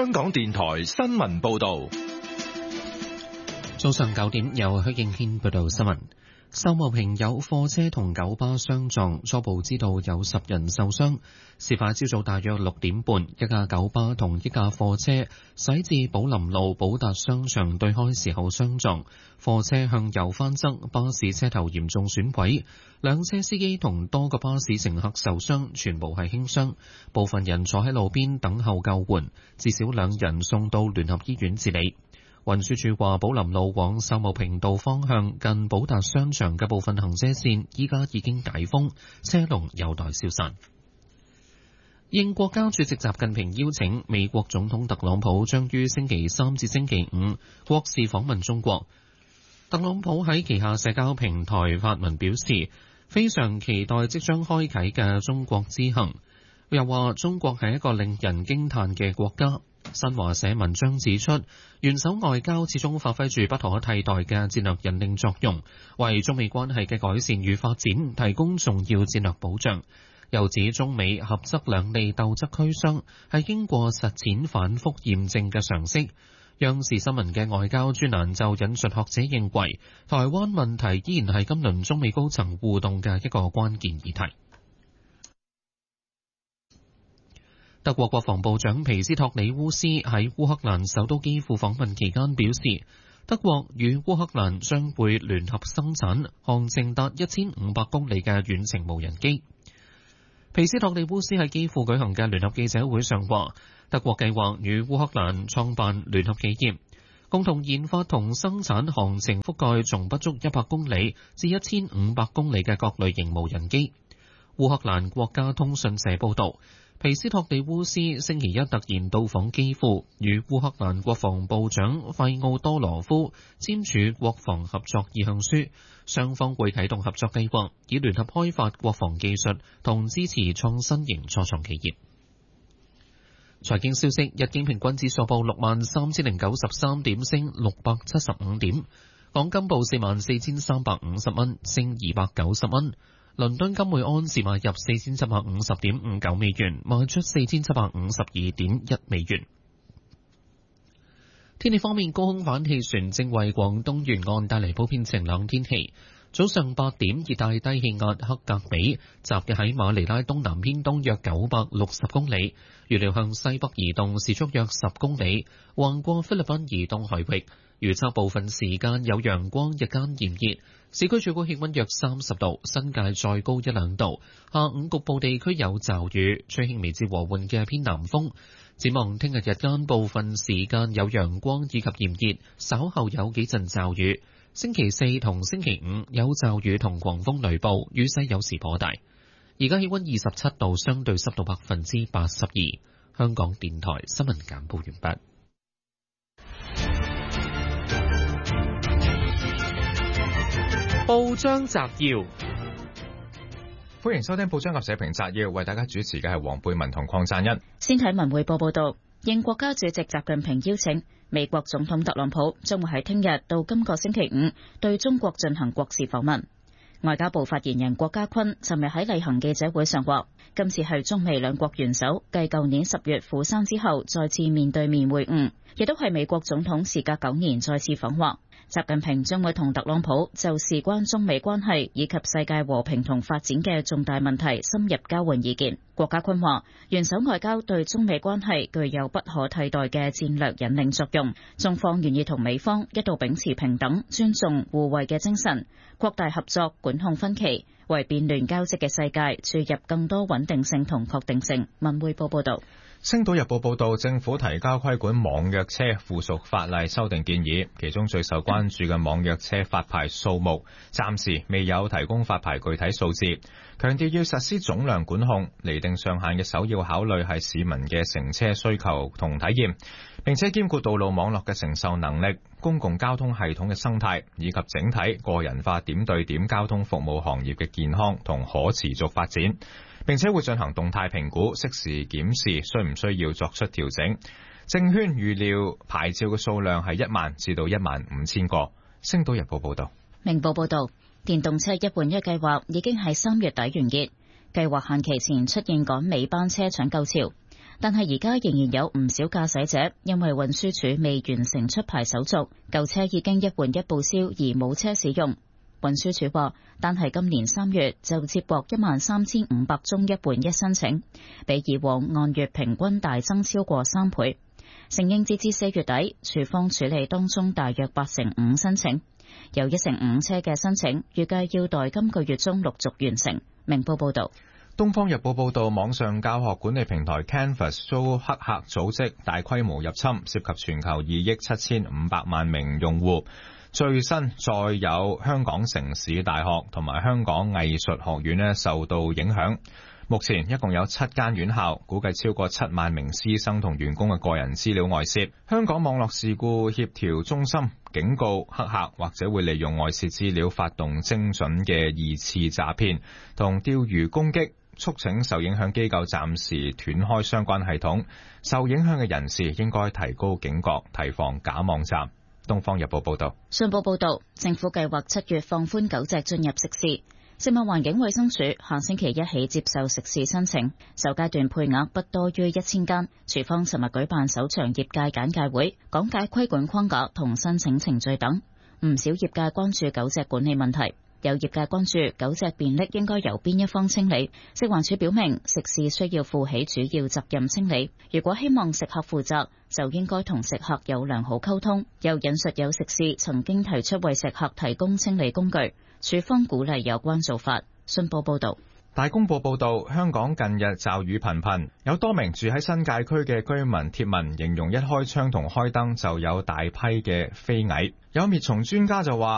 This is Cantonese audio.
香港電台新聞報道。 早上9點，由許敬軒報道新聞。秀茂坪有貨車同九巴相撞，初步知道有10人受傷。事發朝早大約6點半，一架九巴同一架貨車駛至寶林路寶達商場對開時候相撞，貨車向右翻側，巴士車頭嚴重損毀，兩車司機同多個巴士乘客受傷，全部係輕傷，部分人坐喺路邊等候救援，至少2人送到聯合醫院治理。運輸署話，寶林路往秀茂坪道方向近寶達商場嘅部分行車線依家已經解封，車龍有待消散。應國家主席習近平邀請，美國總統特朗普將於星期3至星期5國事訪問中國。特朗普喺旗下社交平台發文表示，非常期待即將開啟嘅中國之行，又話中國係一個令人驚嘆嘅國家。新華社文章指出，元首外交始終發揮住不可替代嘅戰略引領作用，為中美關係嘅改善與發展提供重要戰略保障。又指中美合則兩利，鬥則俱傷，係經過實踐反覆驗證嘅常識。央視新聞嘅外交專欄就引述學者認為，台灣問題依然係今輪中美高層互動嘅一個關鍵議題。德國國防部長皮斯托里烏斯喺烏克蘭首都基輔訪問期間表示，德國與烏克蘭將會聯合生產航程達1500公里嘅遠程無人機。皮斯托里烏斯喺基輔舉行嘅聯合記者會上話，德國計劃與烏克蘭創辦聯合企業，共同研發同生產航程覆蓋從不足100公里至1500公里嘅各類型無人機。烏克蘭國家通訊社報導，皮斯托里烏斯星期一突然到訪基輔，與烏克蘭國防部長費奧多羅夫簽署國防合作意向書，雙方會啟動合作計劃，以聯合開發國防技術同支持創新型初創企業。財經消息，日經平均指數報63,093點，升675點；港金報44,350蚊，升290蚊。倫敦金每安士買入4750.59美元，賣出4752.1美元。天氣方面，高空反氣旋正為廣東沿岸帶嚟普遍晴朗天氣。早上8點，熱帶低氣壓克格比集結喺馬尼拉東南偏東約960公里，預料向西北移動，時速約10公里，橫過菲律賓移動海域。預測部分時間有陽光，日間炎熱，市區最高氣溫約30度，新界再高1-2度。下午局部地區有驟雨，吹輕微至和緩嘅偏南風。展望聽日日間部分時間有陽光以及炎熱，稍後有幾陣驟雨。星期4同星期5有驟雨同狂風雷暴，雨勢有時頗大。而家氣溫27度，相對濕度82%。香港電台新聞簡報完畢。報章摘要， 歡迎收聽報章及社評摘要，為大家主持嘅係黃貝文同鄺贊恩。 先睇文匯報報道，應國家主席習近平邀請，美國總統特朗普將會喺聽日到今個星期5對中國進行國事訪問。外交部發言人郭家坤尋日喺例行記者會上話，今次係中美兩國元首繼舊年10月釜山之後再次面對面會晤，亦都係美國總統時隔9年再次訪華。習近平將會同特朗普就事關中美關係以及世界和平同發展嘅重大問題深入交換意見。郭家坤話，元首外交對中美關係具有不可替代嘅戰略引領作用，中方願意同美方一道秉持平等、尊重、互惠嘅精神，擴大合作，管控分歧，為變亂交織嘅世界注入更多穩定性同確定性。文匯報報道。 星島日報報道，政府提交規管網約車附屬法例修訂建議，其中最受關注嘅網約車發牌數目，暫時未有提供發牌具體數字，強調要實施總量管控，釐定上限嘅首要考慮係市民嘅乘車需求同體驗，並且兼顧道路網絡嘅承受能力、公共交通系統嘅生態，以及整體個人化點對點交通服務行業嘅健康同可持續發展，並且會進行動態評估，適時檢視需唔需要作出調整。證券預料牌照嘅數量係1萬至到15000個。星島日報報道。 明報報道，電動車一換一計劃已經喺3月底完結，計劃限期前出現趕尾班車搶購潮。 但係而家仍然有唔少駕駛者因為運輸署未完成出牌手續，舊車已經一換一報銷而冇車使用。運輸署話，單係今年3月就接獲13500宗一換一申請，比以往按月平均大增超過3倍。承認截至4月底，署方處理當中大約85%申請，有1/5車嘅申請預計要待今個月中陸續完成。明報報道。 東方日報報道，網上教學管理平台 Canvas 遭黑客組織大規模入侵，涉及全球2億7500萬名用戶。最新再有香港城市大學同埋香港藝術學院受到影響。目前一共有7間院校，估計超過7萬名師生同員工嘅個人資料外泄。香港網絡事故協調中心警告黑客或者會利用外泄資料發動精準嘅2次詐騙同釣魚攻擊，促請受影響機構暫時斷開相關系統。受影響嘅人士應該提高警覺，提防假網站。東方日報報道。 信報報道，政府計劃7月放寬狗隻進入食肆。食物環境衛生署下星期一起接受食肆申請，首階段配額不多於1000間。署方尋日舉辦首場業界簡介會，講解規管框架同申請程序等。唔少業界關注狗隻管理問題，有業界關注狗隻便溺應該由邊一方清理。食環署表明，食肆需要負起主要責任清理，如果希望食客負責，就應該同食客有良好溝通。又引述有食肆曾經提出為食客提供清理工具，署方鼓勵有關做法。信報報道。 大公報報道，香港近日驟雨頻頻，有多名住喺新界區嘅居民貼文形容一開窗同開燈就有大批嘅飛蟻。有滅蟲專家就話，